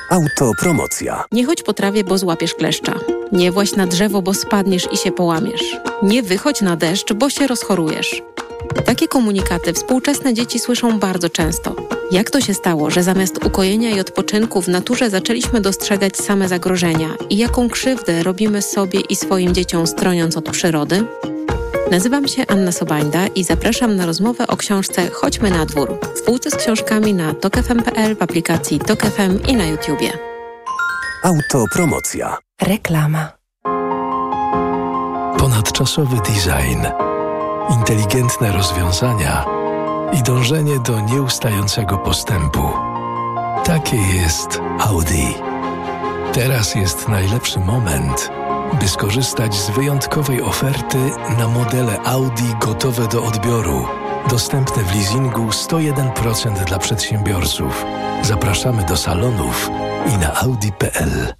Autopromocja. Nie chodź po trawie, bo złapiesz kleszcza. Nie właź na drzewo, bo spadniesz i się połamiesz. Nie wychodź na deszcz, bo się rozchorujesz. Takie komunikaty współczesne dzieci słyszą bardzo często. Jak to się stało, że zamiast ukojenia i odpoczynku w naturze zaczęliśmy dostrzegać same zagrożenia i jaką krzywdę robimy sobie i swoim dzieciom stroniąc od przyrody? Nazywam się Anna Sobańda i zapraszam na rozmowę o książce Chodźmy na dwór w półce z książkami na tokfm.pl, w aplikacji Tok FM i na YouTubie. Autopromocja. Reklama. Ponadczasowy design, inteligentne rozwiązania i dążenie do nieustającego postępu. Takie jest Audi. Teraz jest najlepszy moment, by skorzystać z wyjątkowej oferty na modele Audi gotowe do odbioru. Dostępne w leasingu 101% dla przedsiębiorców. Zapraszamy do salonów i na audi.pl.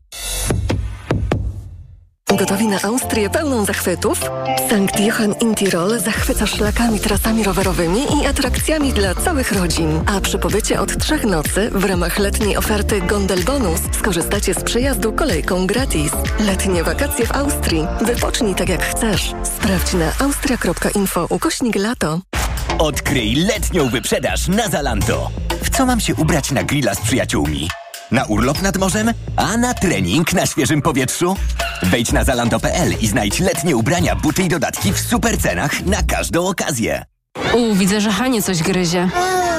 Gotowi na Austrię pełną zachwytów? Sankt Johann in Tirol zachwyca szlakami, trasami rowerowymi i atrakcjami dla całych rodzin. A przy pobycie od 3 nocy w ramach letniej oferty Gondel Bonus skorzystacie z przejazdu kolejką gratis. Letnie wakacje w Austrii. Wypocznij tak jak chcesz. Sprawdź na austria.info/lato. Odkryj letnią wyprzedaż na Zalando. W co mam się ubrać na grilla z przyjaciółmi? Na urlop nad morzem? A na trening na świeżym powietrzu? Wejdź na zalando.pl i znajdź letnie ubrania, buty i dodatki w super cenach na każdą okazję. Widzę, że Hanie coś gryzie.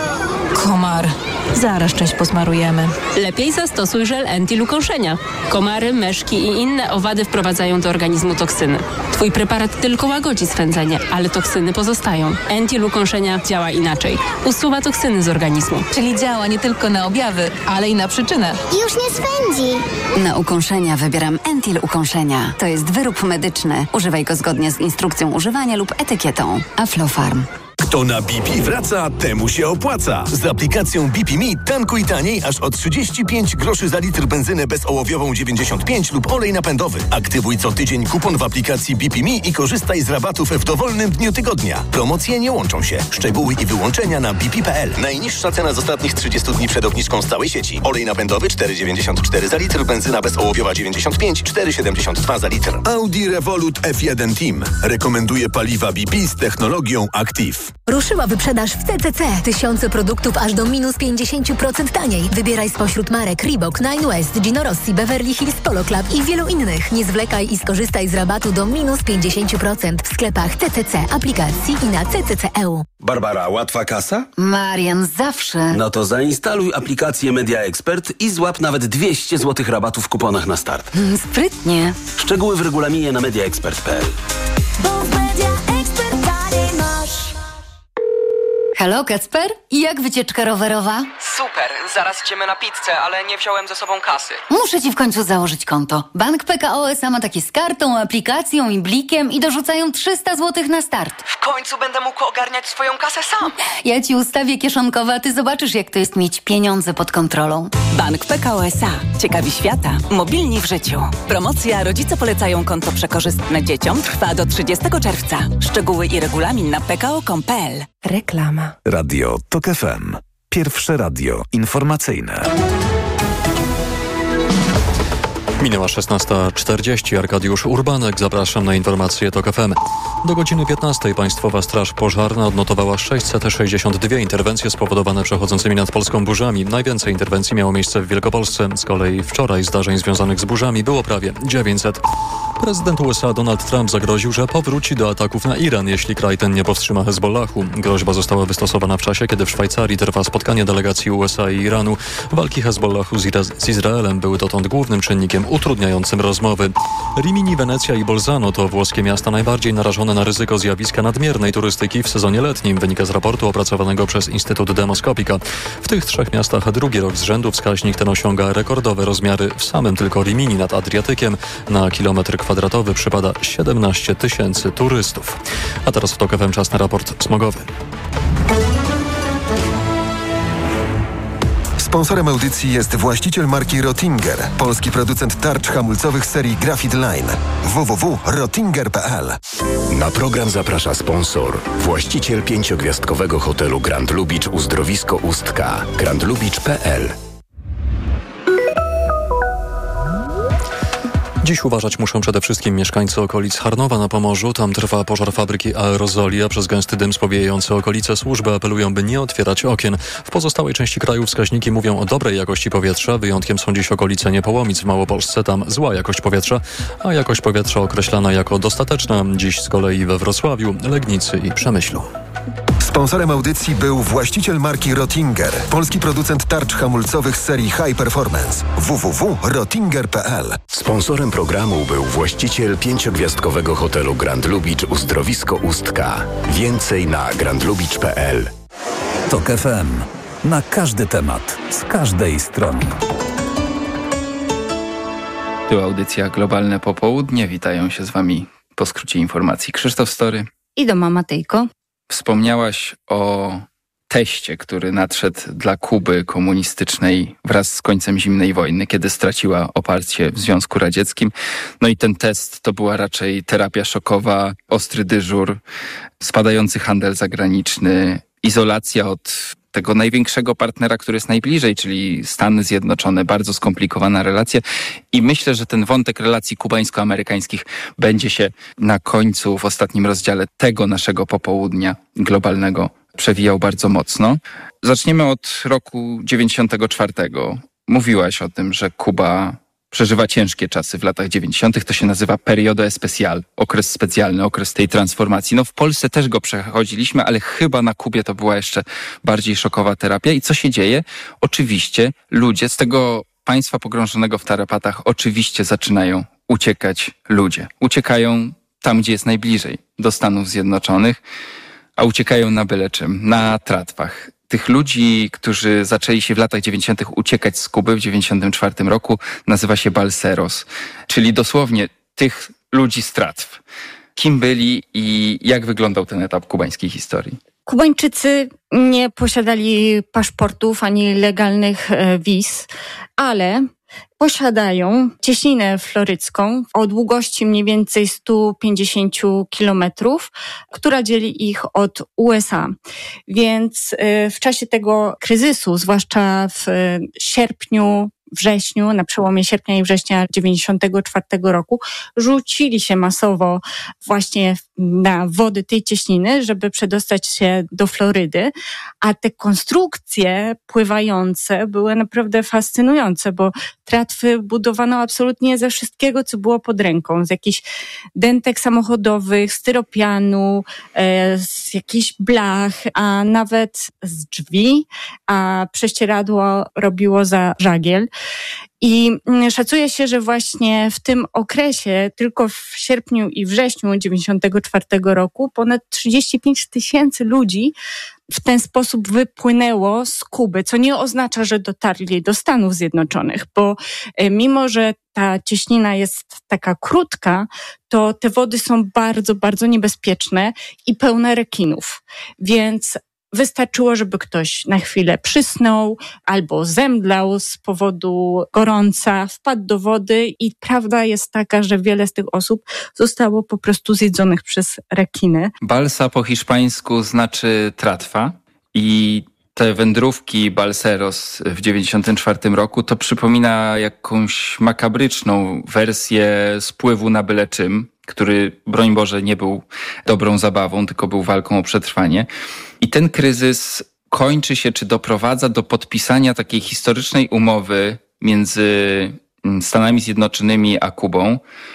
Komar. Zaraz część posmarujemy. Lepiej zastosuj żel Entil ukąszenia. Komary, myszki i inne owady wprowadzają do organizmu toksyny. Twój preparat tylko łagodzi swędzenie, ale toksyny pozostają. Entil ukąszenia działa inaczej. Usuwa toksyny z organizmu. Czyli działa nie tylko na objawy, ale i na przyczynę. Już nie swędzi. Na ukąszenia wybieram Entil ukąszenia. To jest wyrób medyczny. Używaj go zgodnie z instrukcją używania lub etykietą. Aflofarm. Kto na BP wraca, temu się opłaca. Z aplikacją BP Me tankuj taniej aż o 35 groszy za litr benzynę bezołowiową 95 lub olej napędowy. Aktywuj co tydzień kupon w aplikacji BP Me i korzystaj z rabatów w dowolnym dniu tygodnia. Promocje nie łączą się. Szczegóły i wyłączenia na bp.pl. Najniższa cena z ostatnich 30 dni przed obniżką z całej sieci. Olej napędowy 4,94 za litr, benzyna bezołowiowa 95, 4,72 za litr. Audi Revolut F1 Team rekomenduje paliwa BP z technologią Active. Ruszyła wyprzedaż w CCC. Tysiące produktów aż do minus 50% taniej. Wybieraj spośród marek Reebok, Nine West, Gino Rossi, Beverly Hills Polo Club i wielu innych. Nie zwlekaj i skorzystaj z rabatu do minus 50% w sklepach CCC, aplikacji i na CCC.eu. Barbara, łatwa kasa? Marian, zawsze. No to zainstaluj aplikację Media Expert i złap nawet 200 zł rabatu w kuponach na start. Sprytnie. Szczegóły w regulaminie na mediaexpert.pl. Halo, Kacper? I jak wycieczka rowerowa? Super, zaraz idziemy na pizzę, ale nie wziąłem ze sobą kasy. Muszę ci w końcu założyć konto. Bank PKO SA ma takie z kartą, aplikacją i blikiem i dorzucają 300 zł na start. W końcu będę mógł ogarniać swoją kasę sam. Ja ci ustawię kieszonkowe, a ty zobaczysz, jak to jest mieć pieniądze pod kontrolą. Bank PKO SA. Ciekawi świata. Mobilni w życiu. Promocja Rodzice polecają konto przekorzystne dzieciom trwa do 30 czerwca. Szczegóły i regulamin na pko.com.pl. Reklama. Radio Tok FM. Pierwsze radio informacyjne. Minęła 16:40. Arkadiusz Urbanek. Zapraszam na informacje Tok FM. Do godziny 15 Państwowa Straż Pożarna odnotowała 662 interwencje spowodowane przechodzącymi nad Polską burzami. Najwięcej interwencji miało miejsce w Wielkopolsce. Z kolei wczoraj zdarzeń związanych z burzami było prawie 900. Prezydent USA Donald Trump zagroził, że powróci do ataków na Iran, jeśli kraj ten nie powstrzyma Hezbollahu. Groźba została wystosowana w czasie, kiedy w Szwajcarii trwa spotkanie delegacji USA i Iranu. Walki Hezbollahu z Izraelem były dotąd głównym czynnikiem utrudniającym rozmowy. Rimini, Wenecja i Bolzano to włoskie miasta najbardziej narażone na ryzyko zjawiska nadmiernej turystyki w sezonie letnim, wynika z raportu opracowanego przez Instytut Demoskopika. W tych 3 miastach drugi rok z rzędu wskaźnik ten osiąga rekordowe rozmiary. W samym tylko Rimini nad Adriatykiem na kilometr kwadratowy przypada 17 000 turystów. A teraz w Tok FM czas na raport smogowy. Sponsorem audycji jest właściciel marki Rottinger, polski producent tarcz hamulcowych serii Graphite Line. www.rottinger.pl. Na program zaprasza sponsor, właściciel 5-gwiazdkowego hotelu Grand Lubicz Uzdrowisko Ustka, grandlubicz.pl. Dziś uważać muszą przede wszystkim mieszkańcy okolic Harnowa na Pomorzu. Tam trwa pożar fabryki aerozoli, a przez gęsty dym spowijający okolice służby apelują, by nie otwierać okien. W pozostałej części kraju wskaźniki mówią o dobrej jakości powietrza. Wyjątkiem są dziś okolice Niepołomic w Małopolsce. Tam zła jakość powietrza, a jakość powietrza określana jako dostateczna. Dziś z kolei we Wrocławiu, Legnicy i Przemyślu. Sponsorem audycji był właściciel marki Rottinger, polski producent tarcz hamulcowych z serii High Performance. www.rottinger.pl. Sponsorem programu był właściciel 5-gwiazdkowego hotelu Grand Lubicz Uzdrowisko Ustka. Więcej na grandlubicz.pl. TOK FM. Na każdy temat, z każdej strony. Tu audycja Globalne Popołudnie. Witają się z Wami po skrócie informacji Krzysztof Story i Doma Matejko. Wspomniałaś o teście, który nadszedł dla Kuby komunistycznej wraz z końcem zimnej wojny, kiedy straciła oparcie w Związku Radzieckim. No i ten test to była raczej terapia szokowa, ostry dyżur, spadający handel zagraniczny, izolacja od tego największego partnera, który jest najbliżej, czyli Stany Zjednoczone, bardzo skomplikowana relacja i myślę, że ten wątek relacji kubańsko-amerykańskich będzie się na końcu, w ostatnim rozdziale tego naszego popołudnia globalnego przewijał bardzo mocno. Zaczniemy od roku 94. Mówiłaś o tym, że Kuba przeżywa ciężkie czasy w latach 90. To się nazywa periodo especial, okres specjalny, okres tej transformacji. No w Polsce też go przechodziliśmy, ale chyba na Kubie to była jeszcze bardziej szokowa terapia. I co się dzieje? Oczywiście ludzie z tego państwa pogrążonego w tarapatach oczywiście zaczynają uciekać ludzie. Uciekają tam, gdzie jest najbliżej, do Stanów Zjednoczonych, a uciekają na byle czym, na tratwach. Tych ludzi, którzy zaczęli się w latach 90. uciekać z Kuby w 94 roku, nazywa się balseros, czyli dosłownie tych ludzi z tratw. Kim byli i jak wyglądał ten etap kubańskiej historii? Kubańczycy nie posiadali paszportów ani legalnych wiz, ale posiadają cieśninę florycką o długości mniej więcej 150 kilometrów, która dzieli ich od USA. Więc w czasie tego kryzysu, zwłaszcza w wrześniu, na przełomie sierpnia i września 94 roku, rzucili się masowo właśnie na wody tej cieśniny, żeby przedostać się do Florydy, a te konstrukcje pływające były naprawdę fascynujące, bo tratwy budowano absolutnie ze wszystkiego, co było pod ręką, z jakichś dentek samochodowych, styropianu, z jakichś blach, a nawet z drzwi, a prześcieradło robiło za żagiel. I szacuje się, że właśnie w tym okresie, tylko w sierpniu i wrześniu 94 roku, ponad 35 000 ludzi w ten sposób wypłynęło z Kuby, co nie oznacza, że dotarli do Stanów Zjednoczonych, bo mimo, że ta cieśnina jest taka krótka, to te wody są bardzo, bardzo niebezpieczne i pełne rekinów. Więc wystarczyło, żeby ktoś na chwilę przysnął albo zemdlał z powodu gorąca, wpadł do wody i prawda jest taka, że wiele z tych osób zostało po prostu zjedzonych przez rekiny. Balsa po hiszpańsku znaczy tratwa i te wędrówki balseros w 94 roku to przypomina jakąś makabryczną wersję spływu na byle czym, który, broń Boże, nie był dobrą zabawą, tylko był walką o przetrwanie. I ten kryzys kończy się, czy doprowadza do podpisania takiej historycznej umowy między Stanami Zjednoczonymi a Kubą.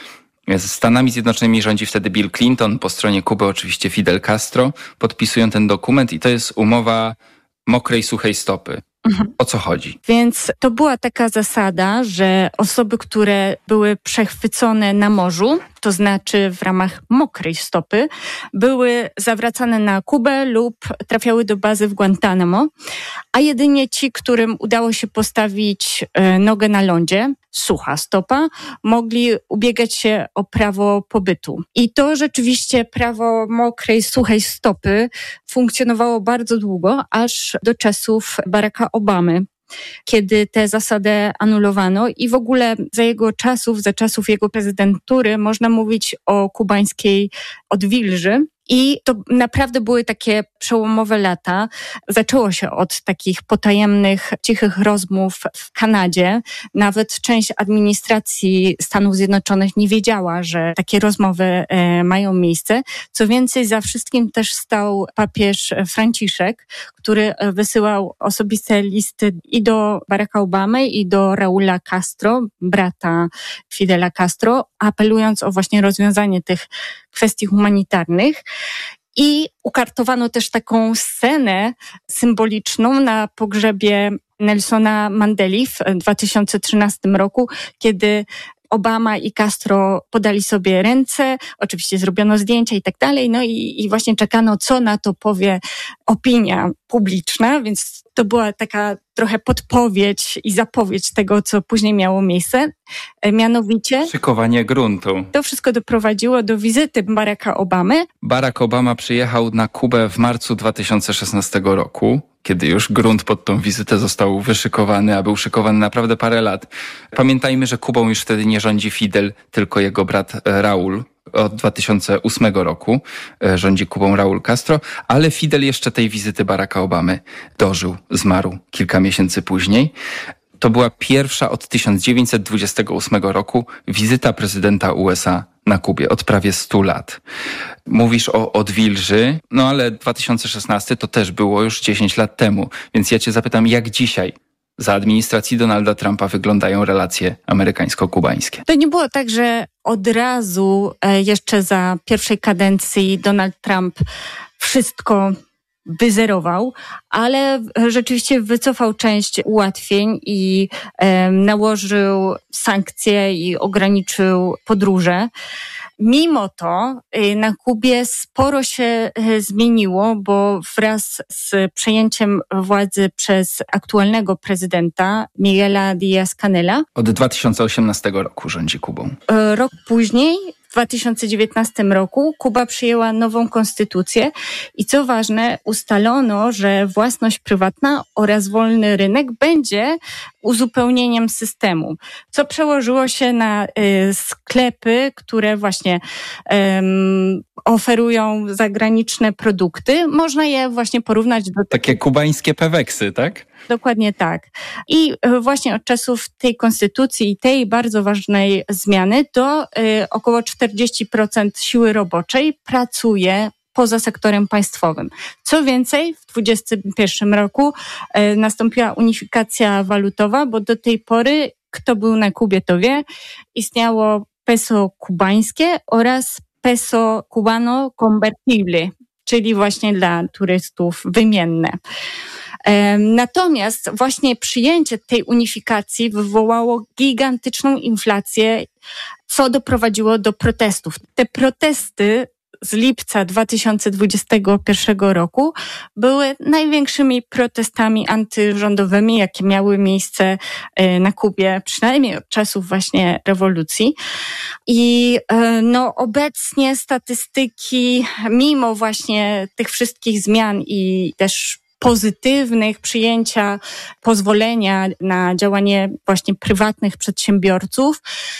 Z Stanami Zjednoczonymi rządzi wtedy Bill Clinton, po stronie Kuby oczywiście Fidel Castro. Podpisują ten dokument i to jest umowa mokrej, suchej stopy. O co chodzi? Więc to była taka zasada, że osoby, które były przechwycone na morzu, to znaczy w ramach mokrej stopy, były zawracane na Kubę lub trafiały do bazy w Guantanamo, a jedynie ci, którym udało się postawić nogę na lądzie, sucha stopa, mogli ubiegać się o prawo pobytu. I to rzeczywiście prawo mokrej, suchej stopy funkcjonowało bardzo długo, aż do czasów Baracka Obamy, kiedy tę zasadę anulowano i w ogóle za czasów jego prezydentury można mówić o kubańskiej odwilży. I to naprawdę były takie przełomowe lata. Zaczęło się od takich potajemnych, cichych rozmów w Kanadzie. Nawet część administracji Stanów Zjednoczonych nie wiedziała, że takie rozmowy mają miejsce. Co więcej, za wszystkim też stał papież Franciszek, który wysyłał osobiste listy i do Baracka Obamy, i do Raula Castro, brata Fidela Castro, apelując o właśnie rozwiązanie tych kwestii humanitarnych. I ukartowano też taką scenę symboliczną na pogrzebie Nelsona Mandeli w 2013 roku, kiedy Obama i Castro podali sobie ręce, oczywiście zrobiono zdjęcia i tak dalej, no i właśnie czekano, co na to powie opinia publiczna, więc to była taka trochę podpowiedź i zapowiedź tego, co później miało miejsce, mianowicie szykowanie gruntu. To wszystko doprowadziło do wizyty Baracka Obamy. Barack Obama przyjechał na Kubę w marcu 2016 roku, kiedy już grunt pod tą wizytę został wyszykowany, a był szykowany naprawdę parę lat. Pamiętajmy, że Kubą już wtedy nie rządzi Fidel, tylko jego brat Raul. Od 2008 roku rządzi Kubą Raul Castro, ale Fidel jeszcze tej wizyty Baracka Obamy dożył, zmarł kilka miesięcy później. To była pierwsza od 1928 roku wizyta prezydenta USA na Kubie, od prawie 100 lat. Mówisz o odwilży, no ale 2016 to też było już 10 lat temu, więc ja cię zapytam, jak dzisiaj za administracji Donalda Trumpa wyglądają relacje amerykańsko-kubańskie? To nie było tak, że od razu jeszcze za pierwszej kadencji Donald Trump wszystko wyzerował, ale rzeczywiście wycofał część ułatwień i nałożył sankcje i ograniczył podróże. Mimo to na Kubie sporo się zmieniło, bo wraz z przejęciem władzy przez aktualnego prezydenta Miguela Díaz-Canela od 2018 roku rządzi Kubą. Rok później, w 2019 roku, Kuba przyjęła nową konstytucję i co ważne, ustalono, że własność prywatna oraz wolny rynek będzie uzupełnieniem systemu, co przełożyło się na sklepy, które właśnie oferują zagraniczne produkty. Można je właśnie porównać do... Takie kubańskie peweksy, tak? Dokładnie tak. I właśnie od czasów tej konstytucji i tej bardzo ważnej zmiany to około 40% siły roboczej pracuje poza sektorem państwowym. Co więcej, w 2021 roku nastąpiła unifikacja walutowa, bo do tej pory, kto był na Kubie, to wie, istniało peso kubańskie oraz peso cubano convertible, czyli właśnie dla turystów wymienne. Natomiast właśnie przyjęcie tej unifikacji wywołało gigantyczną inflację, co doprowadziło do protestów. Te protesty z lipca 2021 roku były największymi protestami antyrządowymi, jakie miały miejsce na Kubie, przynajmniej od czasów właśnie rewolucji. I obecnie statystyki, mimo właśnie tych wszystkich zmian i też pozytywnych przyjęcia pozwolenia na działanie właśnie prywatnych przedsiębiorców,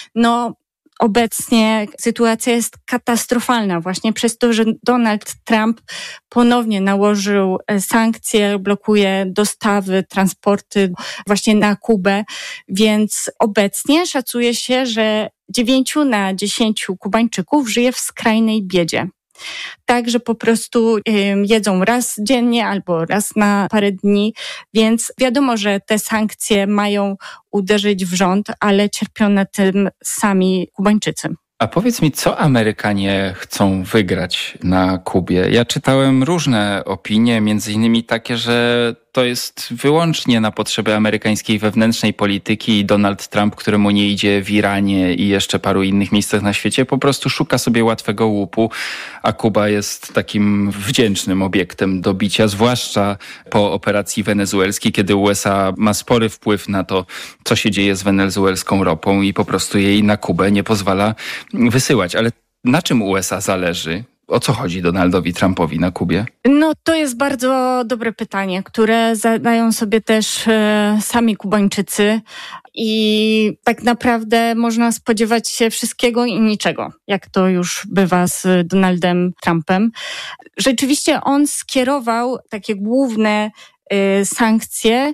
obecnie sytuacja jest katastrofalna właśnie przez to, że Donald Trump ponownie nałożył sankcje, blokuje dostawy, transporty właśnie na Kubę, więc obecnie szacuje się, że 9 na 10 Kubańczyków żyje w skrajnej biedzie. Tak, że po prostu jedzą raz dziennie albo raz na parę dni, więc wiadomo, że te sankcje mają uderzyć w rząd, ale cierpią na tym sami Kubańczycy. A powiedz mi, co Amerykanie chcą wygrać na Kubie? Ja czytałem różne opinie, między innymi takie, że to jest wyłącznie na potrzeby amerykańskiej wewnętrznej polityki i Donald Trump, któremu nie idzie w Iranie i jeszcze paru innych miejscach na świecie, po prostu szuka sobie łatwego łupu, a Kuba jest takim wdzięcznym obiektem do bicia, zwłaszcza po operacji wenezuelskiej, kiedy USA ma spory wpływ na to, co się dzieje z wenezuelską ropą i po prostu jej na Kubę nie pozwala wysyłać. Ale na czym USA zależy? O co chodzi Donaldowi Trumpowi na Kubie? To jest bardzo dobre pytanie, które zadają sobie też sami Kubańczycy i tak naprawdę można spodziewać się wszystkiego i niczego, jak to już bywa z Donaldem Trumpem. Rzeczywiście on skierował takie główne sankcje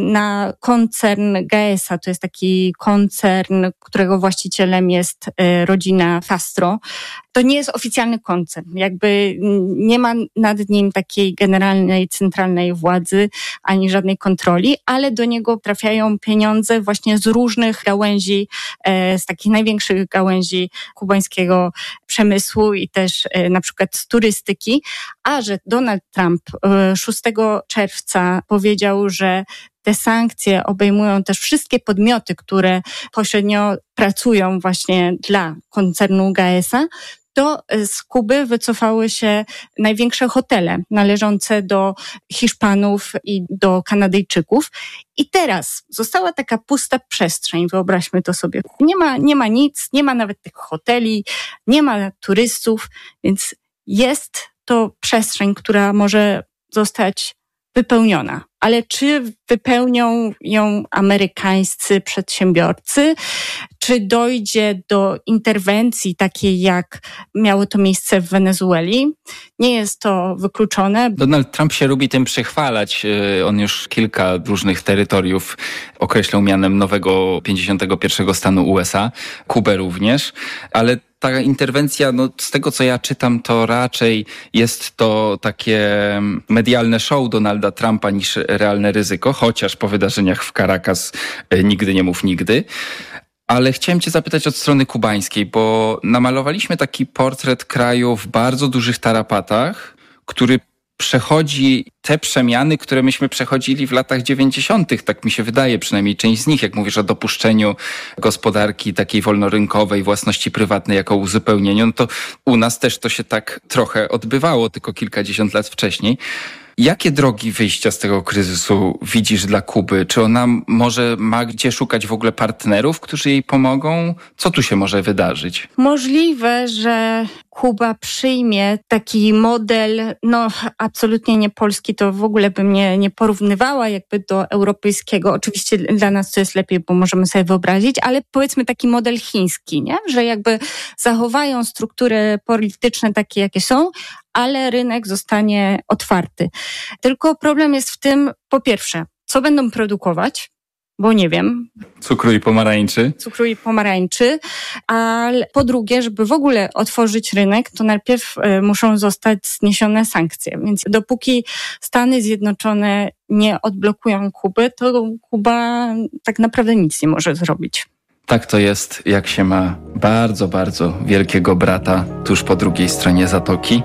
na koncern GS-a. To jest taki koncern, którego właścicielem jest rodzina Castro. To nie jest oficjalny koncern. Jakby nie ma nad nim takiej generalnej, centralnej władzy, ani żadnej kontroli, ale do niego trafiają pieniądze właśnie z różnych gałęzi, z takich największych gałęzi kubańskiego przemysłu i też na przykład z turystyki. A że Donald Trump 6 czerwca powiedział, że te sankcje obejmują też wszystkie podmioty, które pośrednio pracują właśnie dla koncernu GS-a, to z Kuby wycofały się największe hotele należące do Hiszpanów i do Kanadyjczyków. I teraz została taka pusta przestrzeń, wyobraźmy to sobie. Nie ma nic, nie ma nawet tych hoteli, nie ma turystów, więc jest to przestrzeń, która może zostać wypełniona. Ale czy wypełnią ją amerykańscy przedsiębiorcy? Czy dojdzie do interwencji takiej, jak miało to miejsce w Wenezueli? Nie jest to wykluczone. Donald Trump się lubi tym przychwalać. On już kilka różnych terytoriów określał mianem nowego 51. stanu USA, Kubę również, ale ta interwencja, z tego co ja czytam, to raczej jest to takie medialne show Donalda Trumpa niż realne ryzyko, chociaż po wydarzeniach w Caracas nigdy nie mów nigdy. Ale chciałem cię zapytać od strony kubańskiej, bo namalowaliśmy taki portret kraju w bardzo dużych tarapatach, który przechodzi te przemiany, które myśmy przechodzili w latach 90. Tak mi się wydaje, przynajmniej część z nich, jak mówisz o dopuszczeniu gospodarki takiej wolnorynkowej, własności prywatnej jako uzupełnieniu, to u nas też to się tak trochę odbywało, tylko kilkadziesiąt lat wcześniej. Jakie drogi wyjścia z tego kryzysu widzisz dla Kuby? Czy ona może ma gdzie szukać w ogóle partnerów, którzy jej pomogą? Co tu się może wydarzyć? Możliwe, że Kuba przyjmie taki model, absolutnie nie polski, to w ogóle bym nie porównywała jakby do europejskiego. Oczywiście dla nas to jest lepiej, bo możemy sobie wyobrazić, ale powiedzmy taki model chiński, nie? Że jakby zachowają struktury polityczne takie, jakie są, ale rynek zostanie otwarty. Tylko problem jest w tym, po pierwsze, co będą produkować, bo nie wiem. Cukru i pomarańczy. Ale po drugie, żeby w ogóle otworzyć rynek, to najpierw muszą zostać zniesione sankcje. Więc dopóki Stany Zjednoczone nie odblokują Kuby, to Kuba tak naprawdę nic nie może zrobić. Tak to jest, jak się ma bardzo, bardzo wielkiego brata tuż po drugiej stronie zatoki.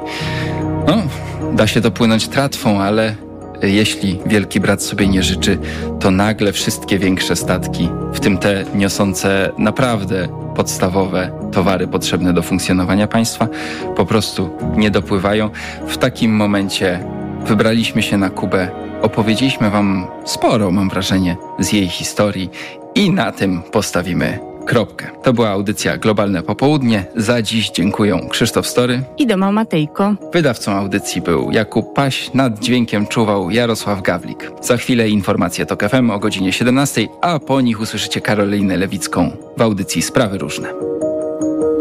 Da się dopłynąć tratwą, ale jeśli wielki brat sobie nie życzy, to nagle wszystkie większe statki, w tym te niosące naprawdę podstawowe towary potrzebne do funkcjonowania państwa, po prostu nie dopływają. W takim momencie wybraliśmy się na Kubę, opowiedzieliśmy wam sporo, mam wrażenie, z jej historii i na tym postawimy kropkę. To była audycja Globalne Popołudnie. Za dziś dziękuję Krzysztof Story i Doma Matejko. Wydawcą audycji był Jakub Paś, nad dźwiękiem czuwał Jarosław Gawlik. Za chwilę informacje TOK FM o godzinie 17, a po nich usłyszycie Karolinę Lewicką w audycji Sprawy Różne.